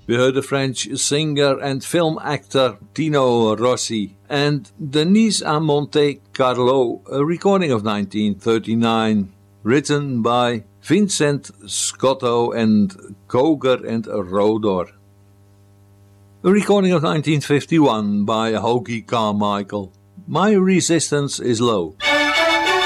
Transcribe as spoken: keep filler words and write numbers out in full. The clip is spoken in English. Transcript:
We heard the French singer and film actor Tino Rossi and Denise a Monte Carlo, a recording of nineteen thirty-nine, written by Vincent Scotto and Koger and Rodor. A recording of nineteen fifty-one by Hoagy Carmichael, My Resistance is Low.